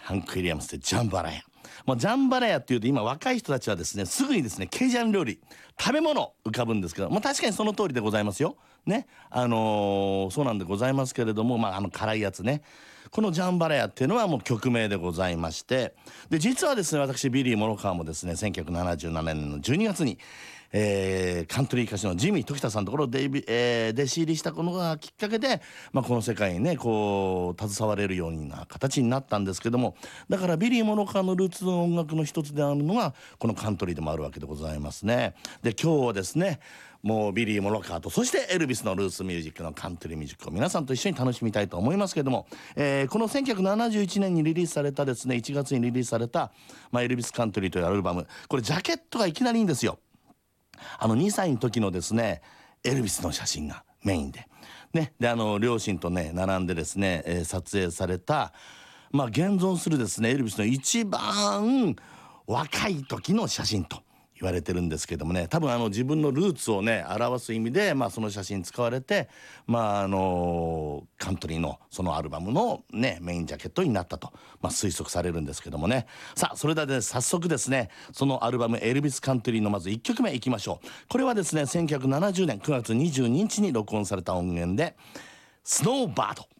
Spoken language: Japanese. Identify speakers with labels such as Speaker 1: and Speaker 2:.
Speaker 1: ハンク・ウィリアムスでジャンバラヤ。ジャンバラヤっていうと今若い人たちはですね、すぐにですねケイジャン料理、食べ物浮かぶんですけど、確かにその通りでございますよね。そうなんでございますけれども、辛いやつね。このジャンバラヤっていうのはもう曲名でございまして、で実はですね、私ビリー・モロカーもですね1977年の12月にカントリー歌手のジミー時田さんのところで弟子入りしたのがきっかけで、この世界にねこう携われるような形になったんですけども、だからビリー・モロカーのルーツの音楽の一つであるのがこのカントリーでもあるわけでございますね。で今日はですね、もうビリー・モロカーとそしてエルビスのルーツミュージックのカントリーミュージックを皆さんと一緒に楽しみたいと思いますけども、この1971年にリリースされたですね、1月にリリースされた、エルビスカントリーというアルバム、これジャケットがいきなりいいんですよ。2歳の時のですねエルビスの写真がメインでね、で両親とね並んでですね、撮影された現存するですねエルビスの一番若い時の写真と言われてるんですけどもね、多分自分のルーツをね表す意味で、その写真使われて、カントリーのそのアルバムのねメインジャケットになったと、推測されるんですけどもね。さあそれではね早速ですね、そのアルバムエルビスカントリーのまず1曲目いきましょう。これはですね1970年9月22日に録音された音源でスノーバード。